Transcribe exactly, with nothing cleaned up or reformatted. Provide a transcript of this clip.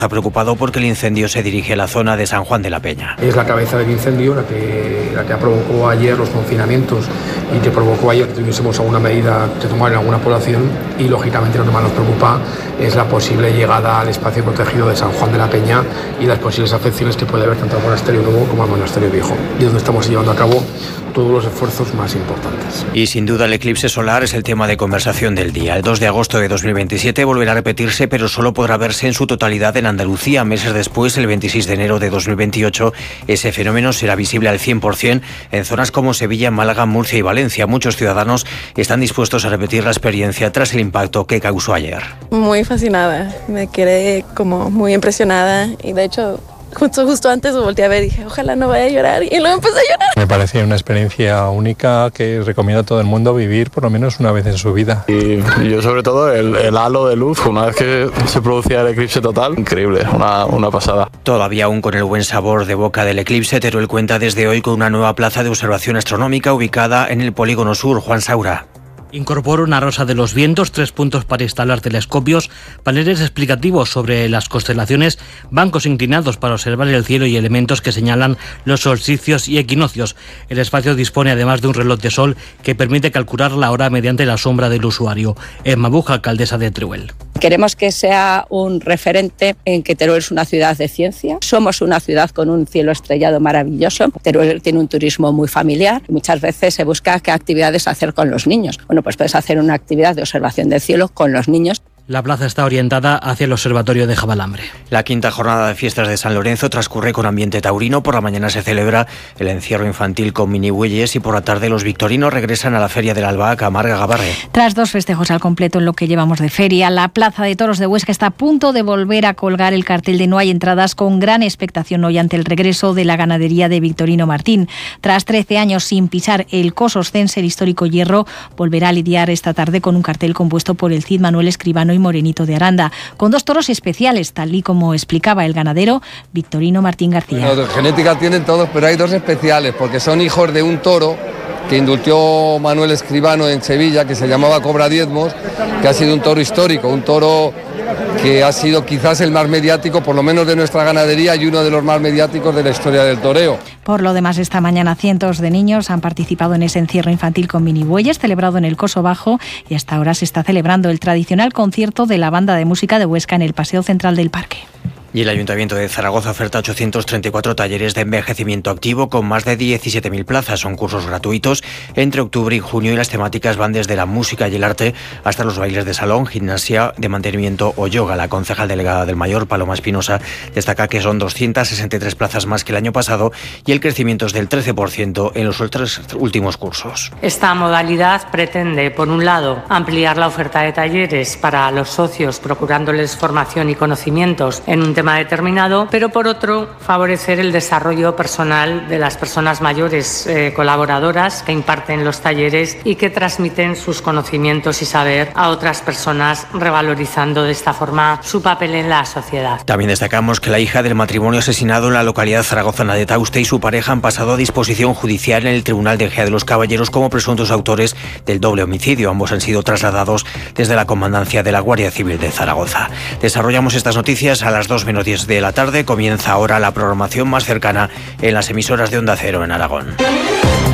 Está preocupado porque el incendio se dirige a la zona de San Juan de la Peña. Es la cabeza del incendio la que, la que provocó ayer los confinamientos y que provocó ayer que tuviésemos alguna medida que tomar en alguna población, y lógicamente lo que más nos preocupa es la posible llegada al espacio protegido de San Juan de la Peña y las posibles afecciones que puede haber tanto al monasterio nuevo como al monasterio viejo, y donde estamos llevando a cabo todos los esfuerzos más importantes. Y sin duda el eclipse solar es el tema de conversación del día. El dos de agosto de dos mil veintisiete volverá a repetirse, pero solo podrá verse en su totalidad en Andalucía. Meses después, el veintiséis de enero de dos mil veintiocho, ese fenómeno será visible al cien por ciento en zonas como Sevilla, Málaga, Murcia y Valencia. Muchos ciudadanos están dispuestos a repetir la experiencia tras el impacto que causó ayer. Muy fascinada, me quedé como muy impresionada y de hecho justo justo antes volteé a ver y dije, ojalá no vaya a llorar, y luego empecé a llorar. Me parecía una experiencia única que recomiendo a todo el mundo vivir por lo menos una vez en su vida. Y yo sobre todo el, el halo de luz, una vez que se producía el eclipse total, increíble, una, una pasada. Todavía aún con el buen sabor de boca del eclipse, Teruel cuenta desde hoy con una nueva plaza de observación astronómica ubicada en el Polígono Sur. Juan Saura. Incorpora una rosa de los vientos, tres puntos para instalar telescopios, paneles explicativos sobre las constelaciones, bancos inclinados para observar el cielo y elementos que señalan los solsticios y equinoccios. El espacio dispone además de un reloj de sol que permite calcular la hora mediante la sombra del usuario. Emma Buja, alcaldesa de Teruel. Queremos que sea un referente en que Teruel es una ciudad de ciencia. Somos una ciudad con un cielo estrellado maravilloso. Teruel tiene un turismo muy familiar. Muchas veces se busca qué actividades hacer con los niños. Bueno, pues puedes hacer una actividad de observación del cielo con los niños. La plaza está orientada hacia el Observatorio de Jabalambre. La quinta jornada de fiestas de San Lorenzo transcurre con ambiente taurino. Por la mañana se celebra el encierro infantil con minibueyes y por la tarde los victorinos regresan a la Feria del Albahaca. Marga Gabarre. Tras dos festejos al completo en lo que llevamos de feria, la Plaza de Toros de Huesca está a punto de volver a colgar el cartel de no hay entradas, con gran expectación hoy ante el regreso de la ganadería de Victorino Martín. Tras trece años sin pisar el Cososcense, el histórico hierro volverá a lidiar esta tarde con un cartel compuesto por el Cid Manuel Escribano y Morenito de Aranda, con dos toros especiales, tal y como explicaba el ganadero Victorino Martín García. Bueno, genética tienen todos, pero hay dos especiales, porque son hijos de un toro que indultó Manuel Escribano en Sevilla, que se llamaba Cobra Diezmos, que ha sido un toro histórico, un toro que ha sido quizás el más mediático, por lo menos de nuestra ganadería, y uno de los más mediáticos de la historia del toreo. Por lo demás, esta mañana cientos de niños han participado en ese encierro infantil con minibueyes celebrado en el Coso Bajo, y hasta ahora se está celebrando el tradicional concierto de la Banda de Música de Huesca en el Paseo Central del Parque. Y el Ayuntamiento de Zaragoza oferta ochocientos treinta y cuatro talleres de envejecimiento activo con más de diecisiete mil plazas. Son cursos gratuitos entre octubre y junio y las temáticas van desde la música y el arte hasta los bailes de salón, gimnasia de mantenimiento o yoga. La concejal delegada del Mayor, Paloma Espinosa, destaca que son doscientas sesenta y tres plazas más que el año pasado y el crecimiento es del trece por ciento en los tres últimos cursos. Esta modalidad pretende, por un lado, ampliar la oferta de talleres para los socios, procurándoles formación y conocimientos en un tema determinado, pero por otro, favorecer el desarrollo personal de las personas mayores eh, colaboradoras que imparten los talleres y que transmiten sus conocimientos y saber a otras personas, revalorizando de esta forma su papel en la sociedad. También destacamos que la hija del matrimonio asesinado en la localidad zaragozana de Tauste y su pareja han pasado a disposición judicial en el Tribunal de Ejea de los Caballeros como presuntos autores del doble homicidio. Ambos han sido trasladados desde la comandancia de la Guardia Civil de Zaragoza. Desarrollamos estas noticias a las dos menos diez de la tarde. Comienza ahora la programación más cercana en las emisoras de Onda Cero en Aragón.